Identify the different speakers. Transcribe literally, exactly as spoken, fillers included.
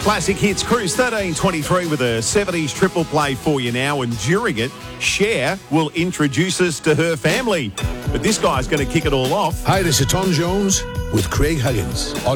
Speaker 1: Classic Hits Cruise thirteen twenty-three with a seventies triple play for you now, and during it, Cher will introduce us to her family. But this guy's going to kick it all off.
Speaker 2: Hi, this is Tom Jones with Craig Higgins.